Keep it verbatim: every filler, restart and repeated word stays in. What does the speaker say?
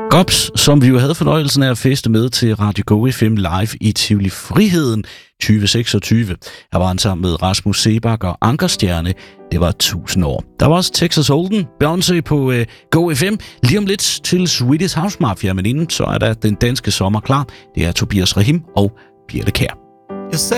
Gops, som vi jo havde fornøjelsen af at feste med til Radio Go F M live i Tivoli Friheden tyve seksogtyve. Her var han sammen med Rasmus Seebach og Ankerstjerne. Det var tusind år. Der var også Texas Holden, Beyoncé på uh, Go F M. Lige om lidt til Swedish House Mafia, men inden så er der den danske sommer klar. Det er Tobias Rahim og Birte Kjær. You say